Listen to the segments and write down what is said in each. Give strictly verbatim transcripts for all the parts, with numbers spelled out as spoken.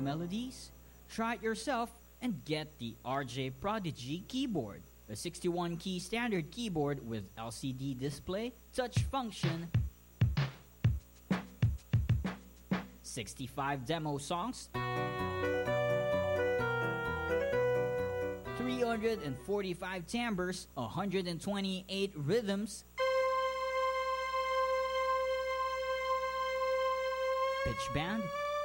melodies? Try it yourself and get the R J Prodigy keyboard, a sixty-one key standard keyboard with L C D display, touch function, sixty-five demo songs, three hundred forty-five timbres, one hundred twenty-eight rhythms, pitch bend,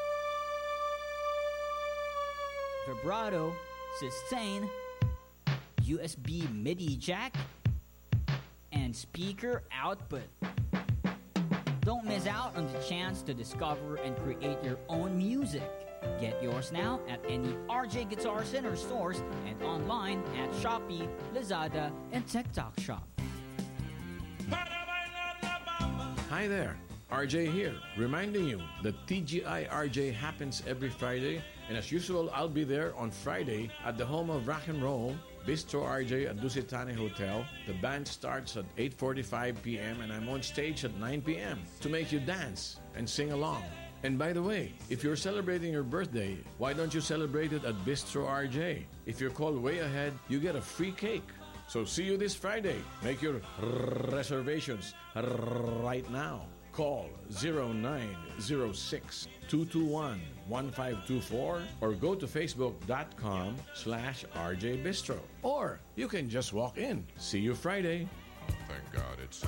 vibrato, sustain, U S B MIDI jack, and speaker output. Don't miss out on the chance to discover and create your own music. Get yours now at any R J Guitar Center stores and online at Shopee, Lazada, and TikTok Shop. Hi there, R J here, reminding you that T G I R J happens every Friday, and as usual, I'll be there on Friday at the home of rock and roll, Bistro R J at Dusitani Hotel. The band starts at eight forty-five p.m. and I'm on stage at nine p.m. to make you dance and sing along. And by the way, if you're celebrating your birthday, why don't you celebrate it at Bistro R J? If you're called way ahead, you get a free cake. So see you this Friday. Make your reservations right now. Call zero nine zero six, two two one, one five two four or go to facebook.com slash RJ Bistro. Or you can just walk in. See you Friday. Thank God it's...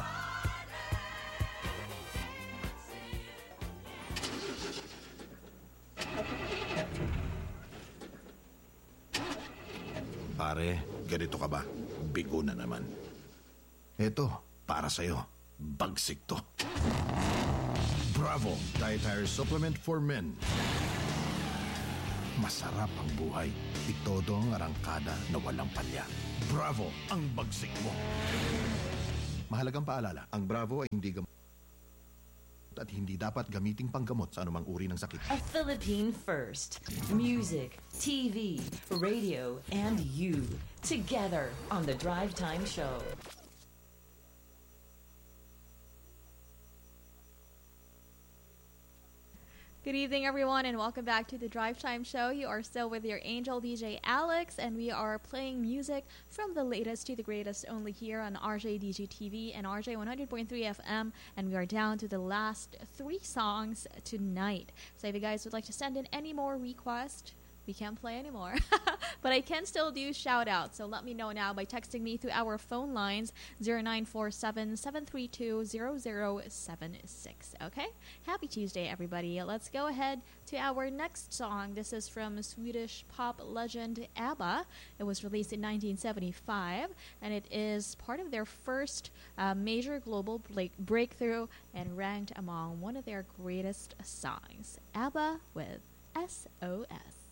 Pare, ganito ka ba? Bigo na naman. Eto, para sa'yo. Bagsik to. Bravo! Dietary Supplement for Men. Masarap ang buhay. Itodo ang arangkada na walang palya. Bravo! Ang bagsik mo. Mahalagang paalala, ang Bravo ay hindi gamot at hindi dapat gamiting panggamot sa anumang uri ng sakit. A Philippine first. Music, T V, radio, and you. Together on the Drive Time Show. Good evening, everyone, and welcome back to the Drive Time Show. You are still with your angel D J Alex, and we are playing music from the latest to the greatest only here on R J D J T V and R J one hundred point three F M, and we are down to the last three songs tonight. So if you guys would like to send in any more requests, we can't play anymore. But I can still do shout outs. So let me know now by texting me through our phone lines zero nine four seven, seven three two, zero zero seven six. Okay? Happy Tuesday, everybody. Let's go ahead to our next song. This is from Swedish pop legend ABBA. It was released in nineteen seventy-five, and it is part of their first uh, major global break- breakthrough and ranked among one of their greatest songs. ABBA with S O S.